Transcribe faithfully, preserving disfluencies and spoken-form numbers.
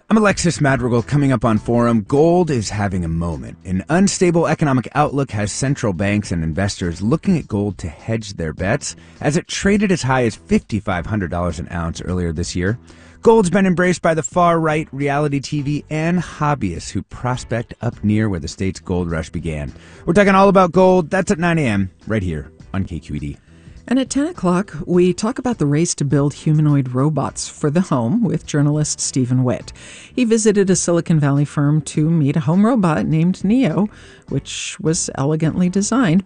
I'm Alexis Madrigal. Coming up on Forum, gold is having a moment. An unstable economic outlook has central banks and investors looking at gold to hedge their bets, as it traded as high as five thousand five hundred dollars an ounce earlier this year. Gold's been embraced by the far-right, reality T V, and hobbyists who prospect up near where the state's gold rush began. We're talking all about gold. That's at nine a.m. right here on K Q E D. And at ten o'clock, we talk about the race to build humanoid robots for the home with journalist Stephen Witt. He visited a Silicon Valley firm to meet a home robot named Neo, which was elegantly designed